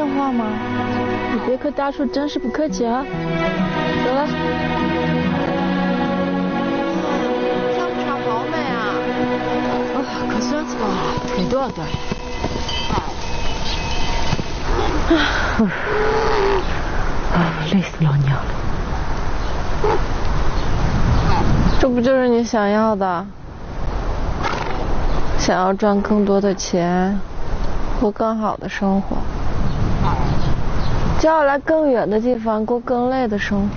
话吗？你别和大叔真是不客气啊。走了。 上场好美啊！ 啊，可算是吧？给多少段？累死老娘了。这不就是你想要的？想要赚更多的钱，过更好的生活，就要来更远的地方过更累的生活。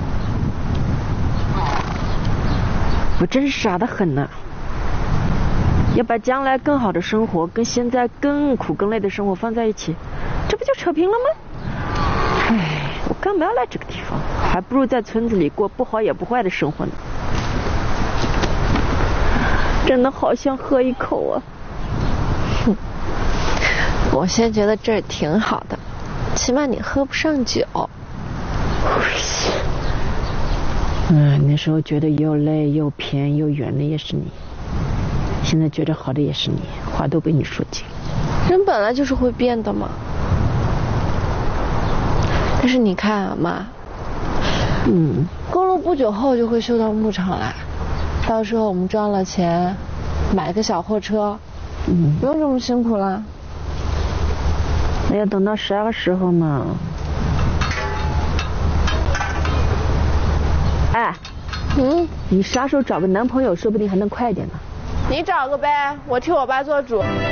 我真是傻得很呢。要把将来更好的生活跟现在更苦更累的生活放在一起，这不就扯平了吗？唉，我干嘛要来这个地方？还不如在村子里过不好也不坏的生活呢。真的好想喝一口啊！ 哼，我先觉得这儿挺好的，起码你喝不上酒。 那时候觉得又累又偏又远的也是你，现在觉得好的也是你，话都被你说尽。 人本来就是会变的嘛。但是你看啊，妈，公路不久后就会修到牧场来，到时候我们赚了钱，买个小货车，不用这么辛苦了。 那要等到啥个时候嘛？哎， 你啥时候找个男朋友，说不定还能快一点呢。 你找个呗，我替我爸做主。